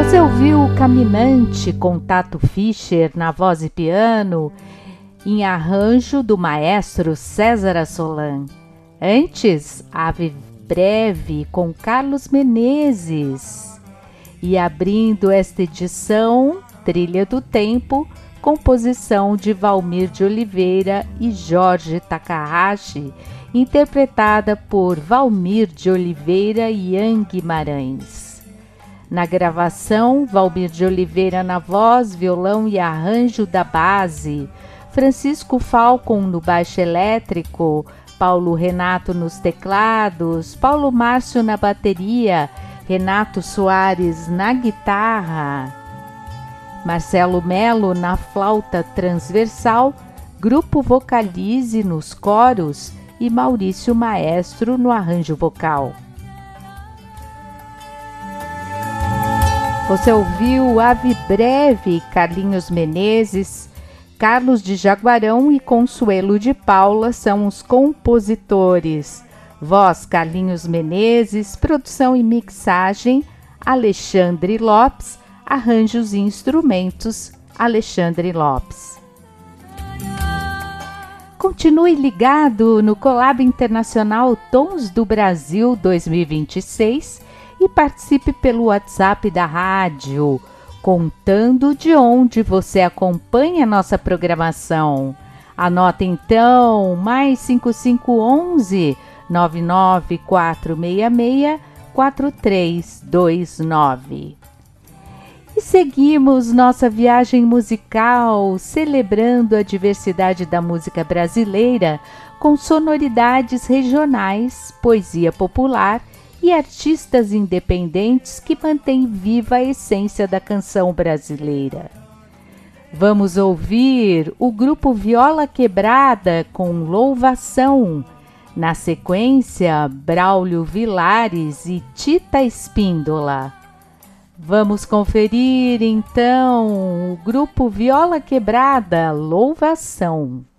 Você ouviu o Caminante com Tato Fischer na voz e piano, em arranjo do maestro César Assolan. Antes, Ave Breve com Carlos Menezes. E abrindo esta edição, Trilha do Tempo, composição de Valmir de Oliveira e Jorge Takahashi, interpretada por Valmir de Oliveira e Ian Guimarães. Na gravação, Valmir de Oliveira na voz, violão e arranjo da base, Francisco Falcon no baixo elétrico, Paulo Renato nos teclados, Paulo Márcio na bateria, Renato Soares na guitarra, Marcelo Melo na flauta transversal, Grupo Vocalize nos coros e Maurício Maestro no arranjo vocal. Você ouviu Ave Breve, Carlinhos Menezes, Carlos de Jaguarão e Consuelo de Paula são os compositores. Voz Carlinhos Menezes, produção e mixagem Alexandre Lopes, arranjos e instrumentos Alexandre Lopes. Continue ligado no Collab Internacional Tons do Brasil 2026 e participe pelo WhatsApp da rádio, contando de onde você acompanha nossa programação. Anota então, mais 5511 99466 4329. E seguimos nossa viagem musical, celebrando a diversidade da música brasileira com sonoridades regionais, poesia popular e artistas independentes que mantêm viva a essência da canção brasileira. Vamos ouvir o grupo Viola Quebrada com Louvação. Na sequência, Braulio Vilares e Tita Espíndola. Vamos conferir então o grupo Viola Quebrada, Louvação.